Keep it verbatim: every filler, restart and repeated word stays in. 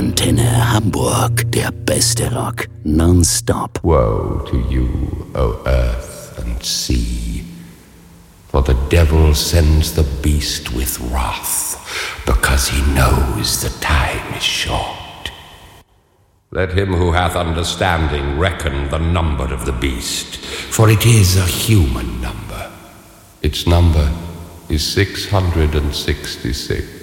Antenne Hamburg, der beste Rock, nonstop. Woe to you, O earth and sea, for the devil sends the beast with wrath, because he knows the time is short. Let him who hath understanding reckon the number of the beast, for it is a human number. Its number is six hundred and sixty-six.